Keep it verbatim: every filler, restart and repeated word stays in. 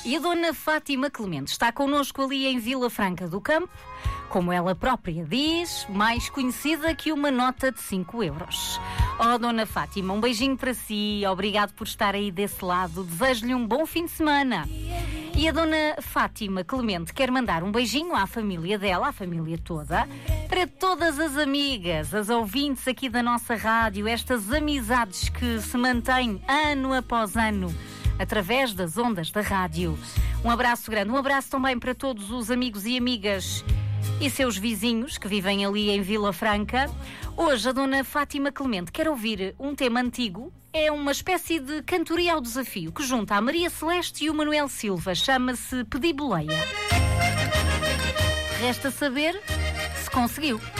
E a dona Fátima Clemente está connosco ali em Vila Franca do Campo, como ela própria diz, mais conhecida que uma nota de cinco euros. Oh, dona Fátima, um beijinho para si, obrigado por estar aí desse lado, desejo-lhe um bom fim de semana. E a dona Fátima Clemente quer mandar um beijinho à família dela, à família toda, para todas as amigas, as ouvintes aqui da nossa rádio, estas amizades que se mantêm ano após ano através das ondas da rádio. Um abraço grande, um abraço também para todos os amigos e amigas e seus vizinhos que vivem ali em Vila Franca. Hoje a dona Fátima Clemente quer ouvir um tema antigo, é uma espécie de cantoria ao desafio que junta a Maria Celeste e o Manuel Silva, chama-se Pedi Boleia. Resta saber se conseguiu.